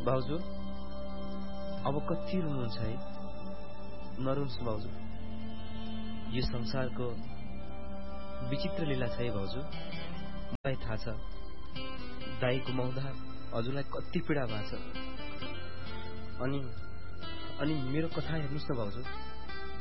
भाउजू अब कति रुनुहुन्छ है? नरुनुहोस् भाउजू। यो संसारको विचित्र लीला छ है भाउजू। मलाई थाहा छ दाइ गुमाउँदा हजुरलाई कति पीडा भएको छ। अनि मेरो कथा हेर्नुहोस् न भाउजू।